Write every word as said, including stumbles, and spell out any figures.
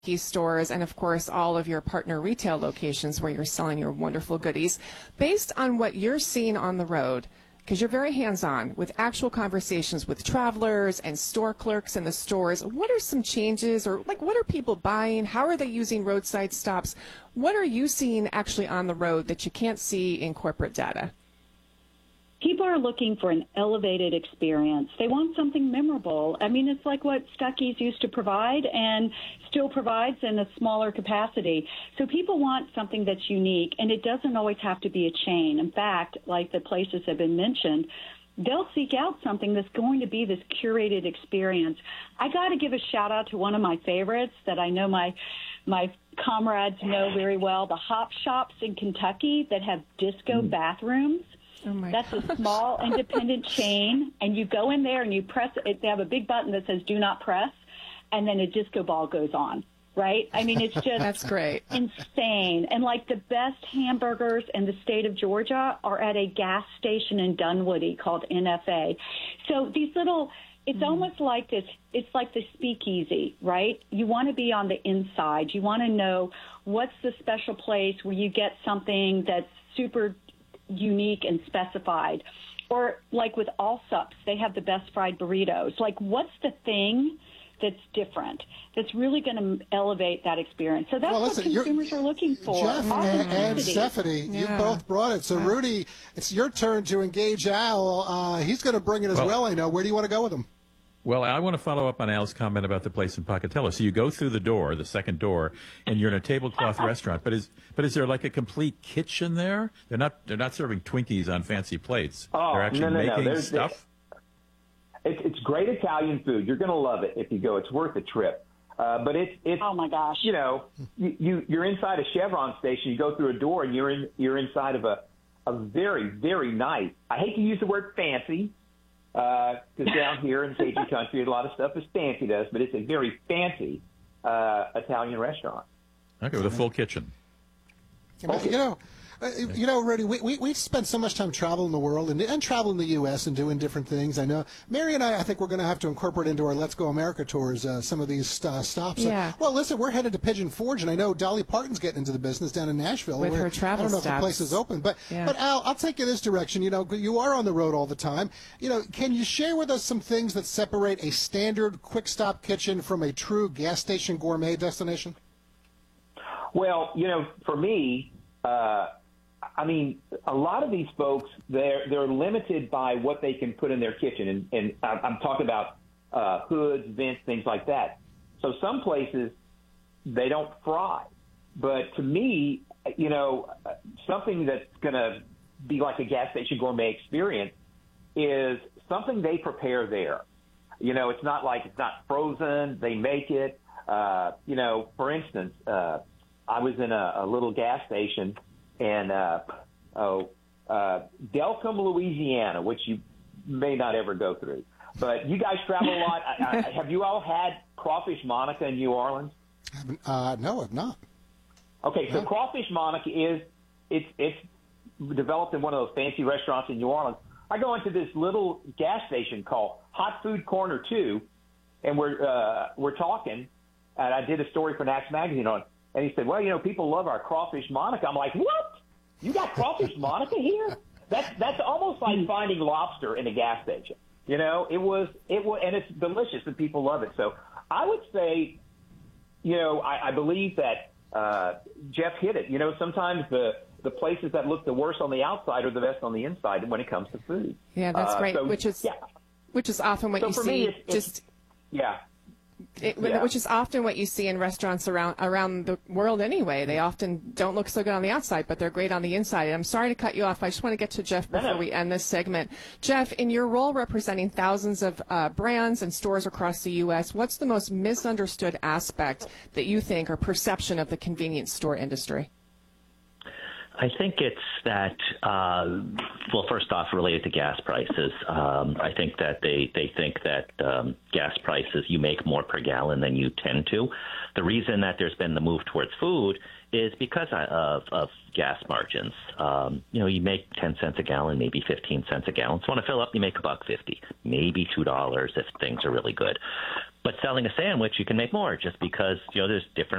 key stores, and of course all of your partner retail locations where you're selling your wonderful goodies. Based on what you're seeing on the road, because you're very hands-on with actual conversations with travelers and store clerks in the stores, what are some changes, or like what are people buying? How are they using roadside stops? What are you seeing actually on the road that you can't see in corporate data? People are looking for an elevated experience. They want something memorable. I mean, it's like what Stuckey's used to provide and still provides in a smaller capacity. So people want something that's unique, and it doesn't always have to be a chain. In fact, like the places have been mentioned, they'll seek out something that's going to be this curated experience. I got to give a shout out to one of my favorites that I know my my comrades know very well, the Hop Shops in Kentucky that have disco mm. bathrooms. Oh my That's gosh. a small independent chain, and you go in there and you press it. They have a big button that says do not press, and then a disco ball goes on, right? I mean, it's just That's great. insane. And like the best hamburgers in the state of Georgia are at a gas station in Dunwoody called N F A. So these little, it's mm. almost like this, it's like the speakeasy, right? You want to be on the inside. You want to know what's the special place where you get something that's super unique and specified. Or like with Allsup's, they have the best fried burritos. Like, what's the thing that's different, that's really going to elevate that experience? So that's well, listen, what consumers are looking for. Jeff and, and Stephanie, yeah. you both brought it. So, yeah. Rudy, it's your turn to engage Al. Uh, he's going to bring it as well, well, I know. Where do you want to go with him? Well, I want to follow up on Al's comment about the place in Pocatello. So you go through the door, the second door, and you're in a tablecloth restaurant. But is but is there like a complete kitchen there? They're not they're not serving Twinkies on fancy plates. Oh, they're actually no, no, making no. There's, stuff. It's, it's great Italian food. You're going to love it if you go. It's worth a trip. Uh, but it's it's oh my gosh, you know, you, you you're inside a Chevron station. You go through a door, and you're in you're inside of a a very very nice. I hate to use the word fancy, because uh, down here in Cajun country, a lot of stuff is fancy to us, but it's a very fancy uh, Italian restaurant. Okay, with a full kitchen. Okay. You know, uh, you know, Rudy, we, we we spend so much time traveling the world and, and traveling the U S and doing different things. I know Mary and I, I think we're going to have to incorporate into our Let's Go America tours uh, some of these uh, stops. Yeah. Uh, well, listen, we're headed to Pigeon Forge, and I know Dolly Parton's getting into the business down in Nashville. With where, her travel I don't know stops. if the place is open, but Yeah. but Al, I'll take you this direction. You know, you are on the road all the time. You know, can you share with us some things that separate a standard quick stop kitchen from a true gas station gourmet destination? Well, you know, for me, uh, I mean, a lot of these folks, they're they're limited by what they can put in their kitchen, and, and I'm talking about uh, hoods, vents, things like that. So some places, they don't fry. But to me, you know, something that's going to be like a gas station gourmet experience is something they prepare there. You know, it's not like it's not frozen. They make it. Uh, you know, for instance, uh, I was in a, a little gas station in uh, oh, uh, Delcombe, Louisiana, which you may not ever go through. But you guys travel a lot. I, I, have you all had crawfish Monica in New Orleans? Uh, no, I've not. Okay, so No. crawfish Monica is it's it's developed in one of those fancy restaurants in New Orleans. I go into this little gas station called Hot Food Corner Two, and we're uh, we're talking, and I did a story for Nax Magazine on it. And he said, well, you know, people love our crawfish Monica. I'm like, what? You got crawfish Monica here? That's that's almost like finding lobster in a gas station. You know, it was it was, and it's delicious, and people love it. So I would say, you know, I, I believe that uh, Jeff hit it. You know, sometimes the the places that look the worst on the outside are the best on the inside when it comes to food. Yeah, that's uh, great. so, which is yeah. which is often what So you for see. me, it's, it's, just yeah. It, Yeah. Which is often what you see in restaurants around around the world anyway. They often don't look so good on the outside, but they're great on the inside. And I'm sorry to cut you off. I just want to get to Jeff before No, no. we end this segment. Jeff, in your role representing thousands of uh, brands and stores across the U S, what's the most misunderstood aspect that you think or perception of the convenience store industry? I think it's that, uh, well, first off, related to gas prices. Um, I think that they, they think that um, gas prices, you make more per gallon than you tend to. The reason that there's been the move towards food is because of, of gas margins. Um, you know, you make ten cents a gallon, maybe fifteen cents a gallon. So want to fill up, you make a buck fifty, maybe two dollars if things are really good. But selling a sandwich, you can make more just because, you know, there's different